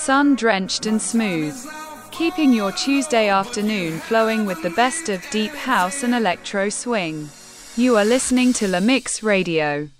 sun-drenched and smooth, keeping your Tuesday afternoon flowing with the best of deep house and electro swing. You are listening to La Mix Radio.